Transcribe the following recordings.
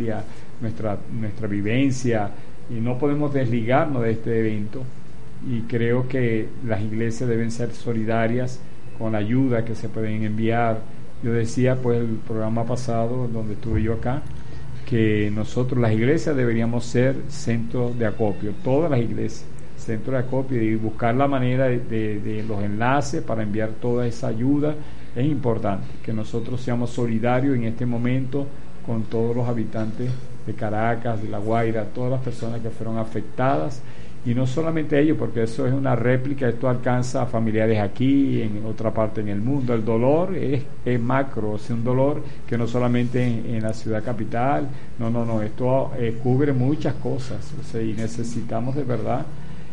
familia, nuestra vivencia, y no podemos desligarnos de este evento. Y creo que las iglesias deben ser solidarias con la ayuda que se pueden enviar. Yo decía, pues, el programa pasado, donde estuve yo acá, que nosotros, las iglesias, deberíamos ser centros de acopio, todas las iglesias, centros de acopio, y buscar la manera de los enlaces para enviar toda esa ayuda. Es importante que nosotros seamos solidarios en este momento con todos los habitantes de Caracas, de La Guaira, todas las personas que fueron afectadas. Y no solamente ellos, porque eso es una réplica, esto alcanza a familiares aquí, en otra parte en el mundo. El dolor es macro, es un dolor que no solamente en la ciudad capital, no, esto cubre muchas cosas, o sea, y necesitamos de verdad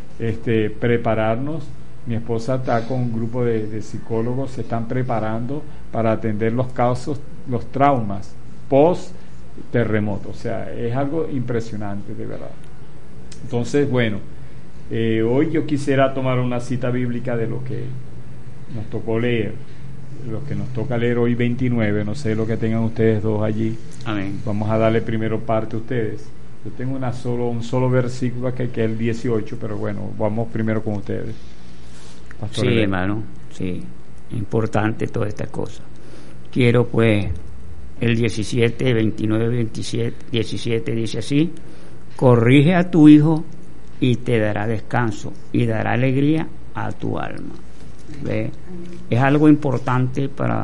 prepararnos. Mi esposa está con un grupo de psicólogos, se están preparando para atender los casos, los traumas post terremoto, o sea, es algo impresionante de verdad. Entonces, bueno, hoy yo quisiera tomar una cita bíblica de lo que nos tocó leer, lo que nos toca leer hoy 29, no sé lo que tengan ustedes dos allí. Amén. Vamos a darle primero parte a ustedes. Yo tengo un solo versículo que es el 18, pero bueno, vamos primero con ustedes. Pastor Sí, Elena. hermano, sí, importante toda esta cosa. Quiero pues, el 17, 29, 27, 17 dice así: corrige a tu hijo y te dará descanso y dará alegría a tu alma. ¿Ve? Es algo importante para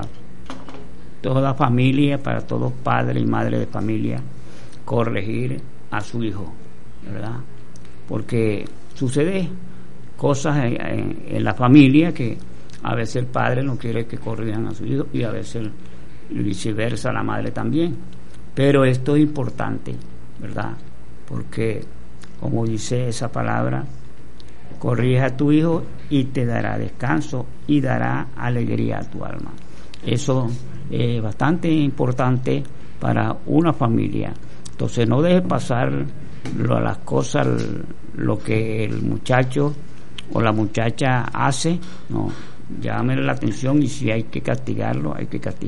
toda familia, para todos padres y madres de familia, corregir a su hijo, ¿verdad? Porque sucede cosas en la familia que a veces el padre no quiere que corrijan a su hijo, y a veces viceversa, la madre también. Pero esto es importante, ¿verdad? Porque, como dice esa palabra, corrige a tu hijo y te dará descanso y dará alegría a tu alma. Eso es bastante importante para una familia. Entonces, no dejes pasar las cosas, lo que el muchacho o la muchacha hace, no, llámele la atención, y si hay que castigarlo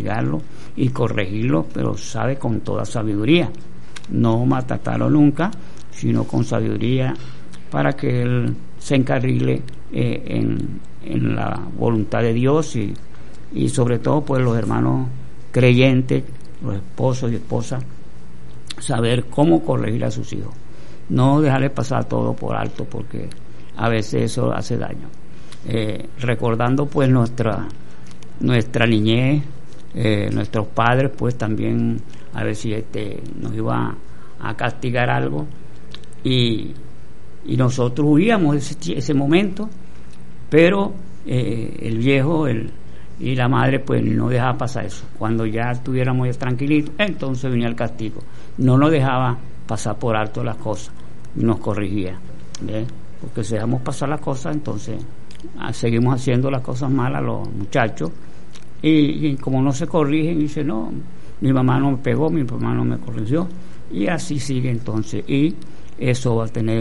y corregirlo, pero sabe, con toda sabiduría, no maltratarlo nunca, sino con sabiduría, para que él se encarrile en la voluntad de Dios, y sobre todo pues los hermanos creyentes, los esposos y esposas, saber cómo corregir a sus hijos, no dejarles pasar todo por alto, porque a veces eso hace daño. Recordando pues nuestra niñez, nuestros padres pues también a veces nos iba a castigar algo, y nosotros huíamos ese momento, pero el viejo y la madre pues no dejaba pasar eso. Cuando ya estuviéramos tranquilitos, entonces venía el castigo, no nos dejaba pasar por alto las cosas, nos corrigía, ¿ves? Porque si dejamos pasar las cosas, entonces seguimos haciendo las cosas malas los muchachos, y como no se corrigen, dice, no, mi mamá no me pegó, mi mamá no me corrigió, y así sigue entonces, y eso va a tener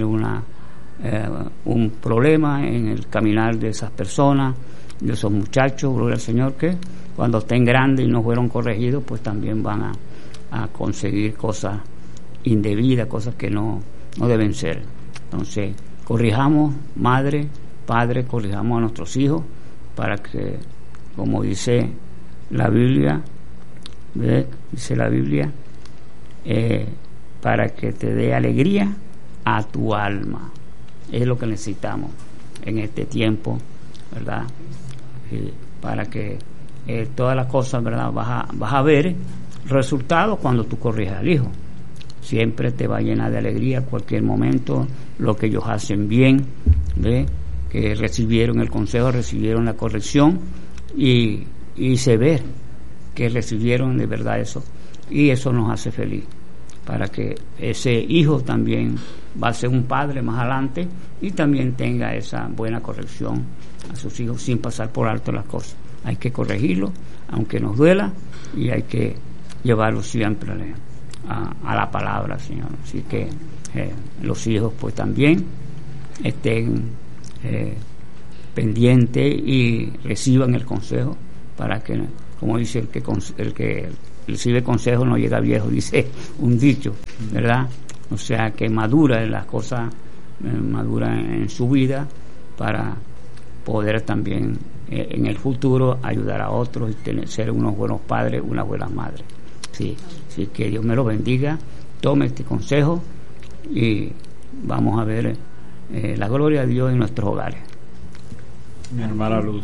un problema en el caminar de esas personas, de esos muchachos, gloria al Señor, que cuando estén grandes y no fueron corregidos, pues también van a conseguir cosas indebidas, cosas que no deben ser. Entonces, corrijamos, madre, padre, corrijamos a nuestros hijos, para que, como dice la Biblia, para que te dé alegría a tu alma. Es lo que necesitamos en este tiempo, ¿verdad? Para que todas las cosas, ¿verdad? Vas a ver resultados cuando tú corrijas al hijo. Siempre te va a llenar de alegría cualquier momento, lo que ellos hacen bien, ¿ve? Que recibieron el consejo, recibieron la corrección, y se ve que recibieron de verdad eso, y eso nos hace feliz, para que ese hijo también va a ser un padre más adelante, y también tenga esa buena corrección a sus hijos, sin pasar por alto las cosas. Hay que corregirlo, aunque nos duela, y hay que llevarlo siempre a la palabra, Señor. Así que los hijos pues también estén pendientes y reciban el consejo, para que, como dice el que recibe consejo no llega viejo, dice un dicho. ¿verdad? O sea, que madura en las cosas, madura en su vida para poder también en el futuro ayudar a otros y ser unos buenos padres, unas buenas madres. Sí, así que Dios me lo bendiga, tome este consejo y vamos a ver la gloria de Dios en nuestros hogares. Mi hermana Luz.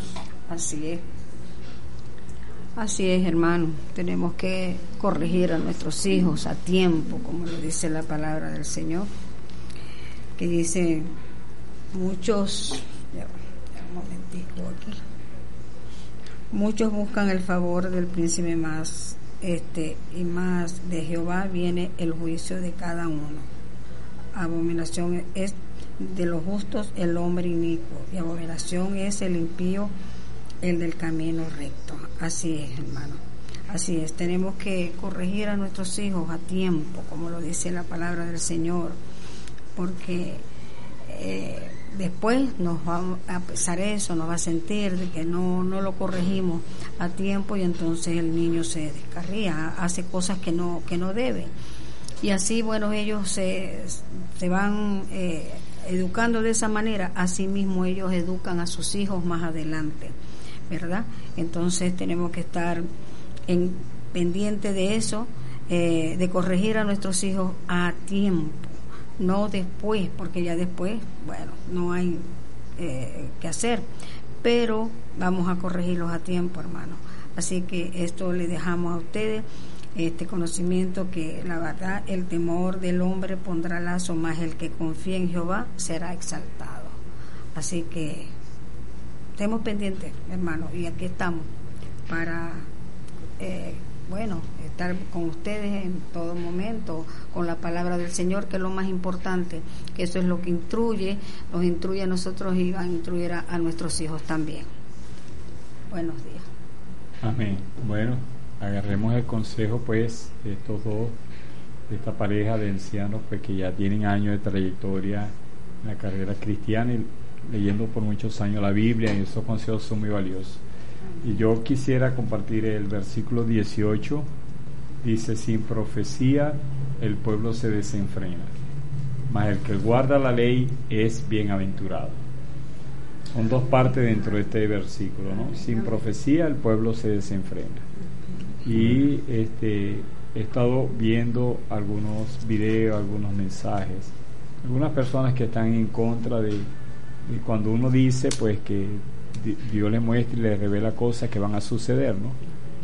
Así es, hermano. Tenemos que corregir a nuestros hijos a tiempo, como lo dice la palabra del Señor, que dice muchos, un momentico aquí, muchos buscan el favor del príncipe más y más de Jehová viene el juicio de cada uno. Abominación es de los justos el hombre inicuo, y abominación es el impío el del camino recto. Así es, hermano, así es. Tenemos que corregir a nuestros hijos a tiempo, como lo dice la palabra del Señor, porque después nos va a pesar eso, nos va a sentir de que no lo corregimos a tiempo, y entonces el niño se descarría, hace cosas que no debe, y así, bueno, ellos se van educando de esa manera. Así mismo ellos educan a sus hijos más adelante, ¿verdad? Entonces tenemos que estar pendiente de eso, de corregir a nuestros hijos a tiempo, no después, porque ya después, bueno, no hay que hacer, pero vamos a corregirlos a tiempo, hermano. Así que esto le dejamos a ustedes, este conocimiento, que la verdad, el temor del hombre pondrá lazo, mas el que confía en Jehová será exaltado. Así que estemos pendientes, hermano, y aquí estamos para estar con ustedes en todo momento, con la palabra del Señor, que es lo más importante, que eso es lo que nos instruye a nosotros y va a instruir a nuestros hijos también. Buenos días. Amén. Bueno, agarremos el consejo pues de estos dos, de esta pareja de ancianos pues que ya tienen años de trayectoria en la carrera cristiana y leyendo por muchos años la Biblia, y esos consejos son muy valiosos. Y yo quisiera compartir el versículo 18, dice: sin profecía el pueblo se desenfrena, mas el que guarda la ley es bienaventurado. Son dos partes dentro de este versículo, ¿no? Sin profecía el pueblo se desenfrena. Y he estado viendo algunos videos, algunos mensajes, algunas personas que están en contra de cuando uno dice pues que Dios le muestra y le revela cosas que van a suceder, ¿no?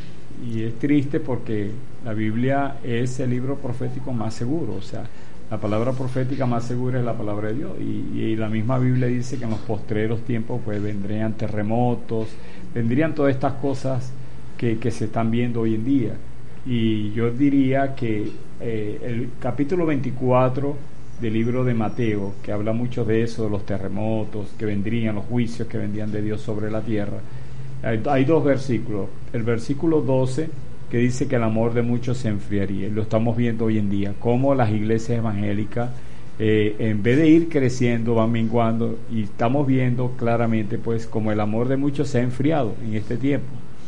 Y es triste porque la Biblia es el libro profético más seguro, o sea, la palabra profética más segura es la palabra de Dios, y la misma Biblia dice que en los postreros tiempos pues vendrían terremotos, vendrían todas estas cosas que se están viendo hoy en día. Y yo diría que el capítulo 24 del libro de Mateo, que habla mucho de eso, de los terremotos que vendrían, los juicios que vendrían de Dios sobre la tierra, hay dos versículos. El versículo 12, que dice que el amor de muchos se enfriaría, y lo estamos viendo hoy en día, como las iglesias evangélicas en vez de ir creciendo van menguando, y estamos viendo claramente pues como el amor de muchos se ha enfriado en este tiempo.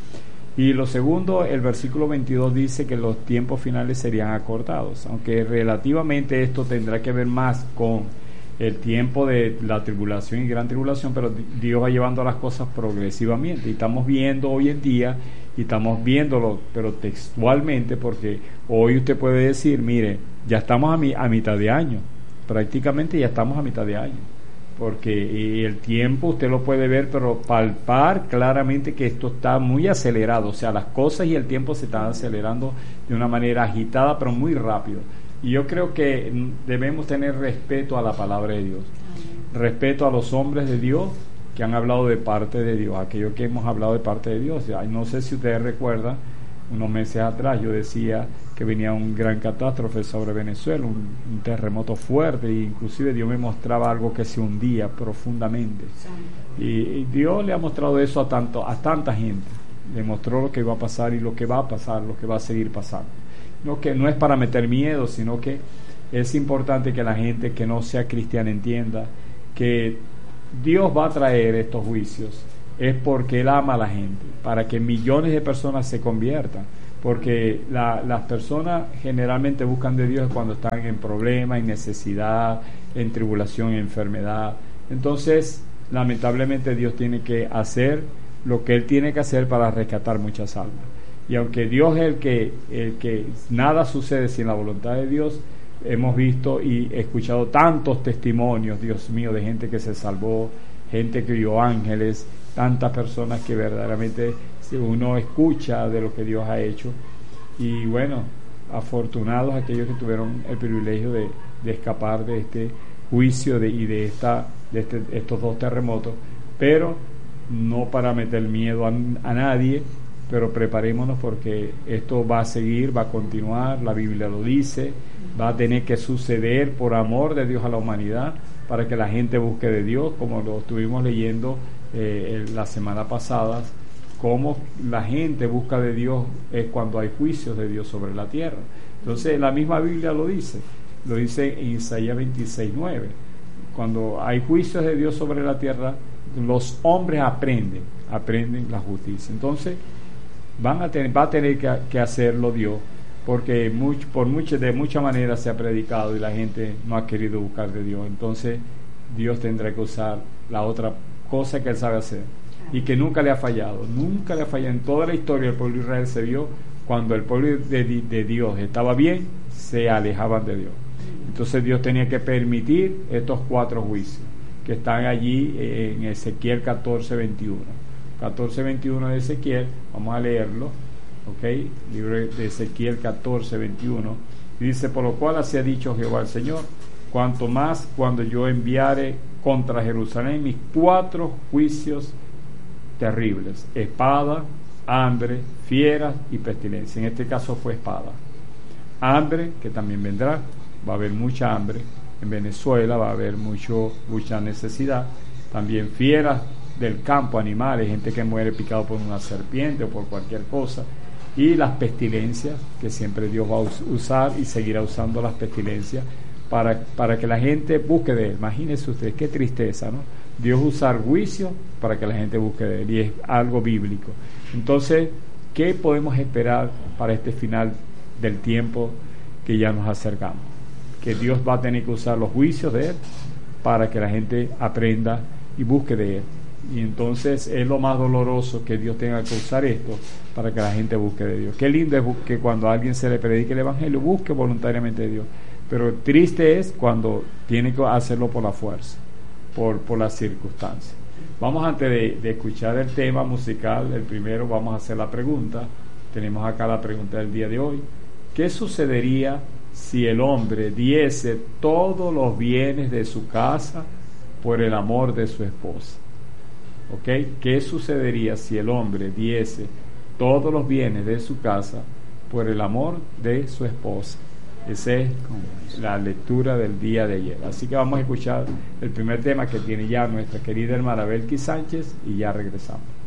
Y lo segundo, el versículo 22 dice que los tiempos finales serían acortados, aunque relativamente esto tendrá que ver más con el tiempo de la tribulación y gran tribulación, pero Dios va llevando las cosas progresivamente, y estamos viendo hoy en día, y estamos viéndolo, pero textualmente, porque hoy usted puede decir, mire, ya estamos a mitad de año, prácticamente ya estamos a mitad de año, porque el tiempo usted lo puede ver, pero palpar claramente que esto está muy acelerado, o sea, las cosas y el tiempo se están acelerando de una manera agitada, pero muy rápido. Y yo creo que debemos tener respeto a la palabra de Dios, respeto a los hombres de Dios que han hablado de parte de Dios, aquellos que hemos hablado de parte de Dios. No sé si ustedes recuerdan, unos meses atrás yo decía que venía un gran catástrofe sobre Venezuela, un terremoto fuerte, e inclusive Dios me mostraba algo que se hundía profundamente, y Dios le ha mostrado eso a tanta gente, le mostró lo que iba a pasar y lo que va a pasar, lo que va a seguir pasando. Que no es para meter miedo, sino que es importante que la gente que no sea cristiana entienda que Dios va a traer estos juicios, es porque Él ama a la gente, para que millones de personas se conviertan, porque las personas generalmente buscan de Dios cuando están en problemas, en necesidad, en tribulación, en enfermedad. Entonces, lamentablemente Dios tiene que hacer lo que Él tiene que hacer para rescatar muchas almas. Y aunque Dios es el que nada sucede sin la voluntad de Dios, hemos visto y escuchado tantos testimonios, Dios mío, de gente que se salvó, gente que vio ángeles, tantas personas que verdaderamente uno escucha de lo que Dios ha hecho. Y bueno, afortunados aquellos que tuvieron el privilegio de escapar de este juicio y de estos dos terremotos, pero no para meter miedo a nadie, pero preparémonos porque esto va a seguir, va a continuar, la Biblia lo dice, va a tener que suceder por amor de Dios a la humanidad, para que la gente busque de Dios, como lo estuvimos leyendo la semana pasada, cómo la gente busca de Dios es cuando hay juicios de Dios sobre la tierra. Entonces la misma Biblia lo dice en Isaías 26:9, cuando hay juicios de Dios sobre la tierra, los hombres aprenden la justicia. Entonces va a tener que hacerlo Dios, porque de muchas maneras se ha predicado y la gente no ha querido buscar de Dios. Entonces Dios tendrá que usar la otra cosa que Él sabe hacer y que nunca le ha fallado en toda la historia. El pueblo de Israel se vio cuando el pueblo de Dios estaba bien, se alejaban de Dios. Entonces Dios tenía que permitir estos 4 juicios que están allí en Ezequiel 14:21 de Ezequiel. Vamos a leerlo, ¿ok? Libro de Ezequiel 14:21, y dice: por lo cual así ha dicho Jehová el Señor, cuanto más cuando yo enviare contra Jerusalén mis 4 juicios terribles: espada, hambre, fieras y pestilencia. En este caso fue espada. Hambre, que también vendrá, va a haber mucha hambre en Venezuela, va a haber mucha necesidad. También fieras del campo, animales, gente que muere picado por una serpiente o por cualquier cosa. Y las pestilencias, que siempre Dios va a usar y seguirá usando las pestilencias para que la gente busque de Él. Imagínense ustedes, qué tristeza, ¿no? Dios usar juicio para que la gente busque de Él, y es algo bíblico. Entonces, ¿qué podemos esperar para este final del tiempo que ya nos acercamos? Que Dios va a tener que usar los juicios de Él para que la gente aprenda y busque de Él. Y entonces es lo más doloroso, que Dios tenga que usar esto para que la gente busque de Dios. Qué lindo es que cuando a alguien se le predique el Evangelio, busque voluntariamente de Dios. Pero triste es cuando tiene que hacerlo por la fuerza, por las circunstancias. Vamos, antes de escuchar el tema musical, el primero, vamos a hacer la pregunta. Tenemos acá la pregunta del día de hoy. ¿Qué sucedería si el hombre diese todos los bienes de su casa por el amor de su esposa? ¿Ok? ¿Qué sucedería si el hombre diese todos los bienes de su casa por el amor de su esposa? Esa es la lectura del día de ayer. Así que vamos a escuchar el primer tema que tiene ya nuestra querida hermana Belkis Sánchez y ya regresamos.